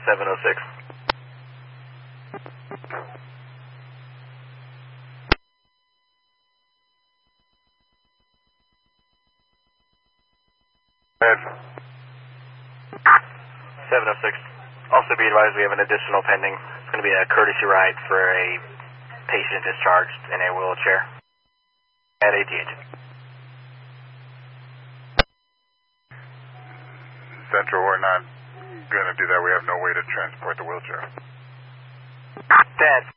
706. Red. 706. Also be advised we have an additional pending. It's going to be a courtesy ride for a patient discharged in a wheelchair at ATH. Central, we're not going to do that. We have no way to transport the wheelchair. Dad.